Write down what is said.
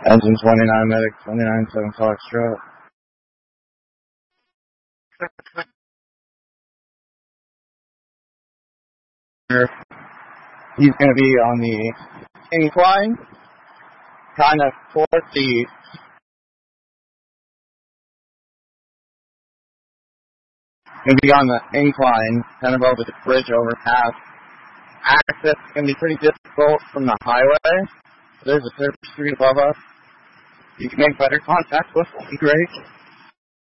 Engine 29 Medic 29-7 Foxtrot. He's going to be on the incline, kind of towards the going to be on the incline, kind of over the bridge overpass. Access is going to be pretty difficult from the highway. There's a surface street above us. You can make better contact with, would be great.